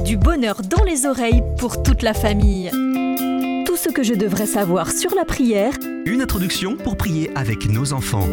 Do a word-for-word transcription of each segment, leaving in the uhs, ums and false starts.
du bonheur dans les oreilles pour toute la famille. Tout ce que je devrais savoir sur la prière. Une introduction pour prier avec nos enfants.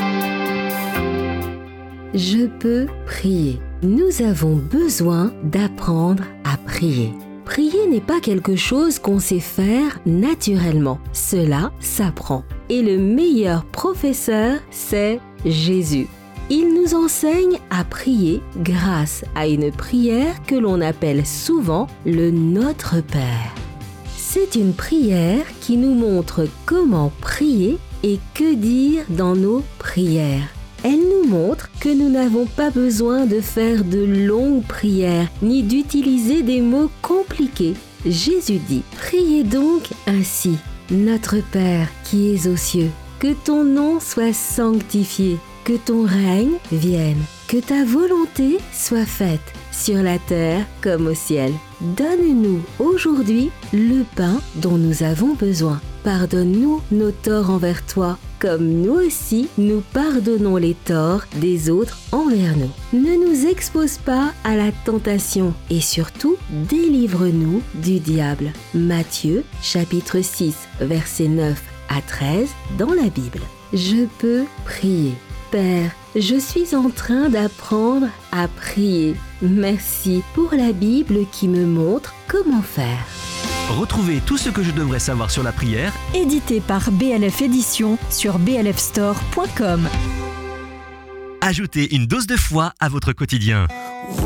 Je peux prier. Nous avons besoin d'apprendre à prier. Prier n'est pas quelque chose qu'on sait faire naturellement. Cela s'apprend. Et le meilleur professeur, c'est Jésus. Il nous enseigne à prier grâce à une prière que l'on appelle souvent le Notre Père. C'est une prière qui nous montre comment prier et que dire dans nos prières. Elle nous montre que nous n'avons pas besoin de faire de longues prières ni d'utiliser des mots compliqués. Jésus dit « Priez donc ainsi, Notre Père qui es aux cieux, que ton nom soit sanctifié, que ton règne vienne, que ta volonté soit faite sur la terre comme au ciel. Donne-nous aujourd'hui le pain dont nous avons besoin. Pardonne-nous nos torts envers toi, comme nous aussi nous pardonnons les torts des autres envers nous. Ne nous expose pas à la tentation et surtout délivre-nous du diable. Matthieu chapitre six versets neuf à treize dans la Bible. Je peux prier. Père, je suis en train d'apprendre à prier. Merci pour la Bible qui me montre comment faire. Retrouvez tout ce que je devrais savoir sur la prière, Édité par B L F Éditions sur b l f store point com. ajoutez une dose de foi à votre quotidien.